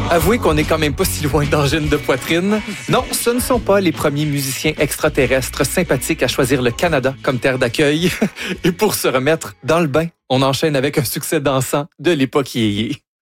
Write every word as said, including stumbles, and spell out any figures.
Avouez qu'on n'est quand même pas si loin d'angine de poitrine. Non, ce ne sont pas les premiers musiciens extraterrestres sympathiques à choisir le Canada comme terre d'accueil. Et pour se remettre dans le bain, on enchaîne avec un succès dansant de l'époque yéyé.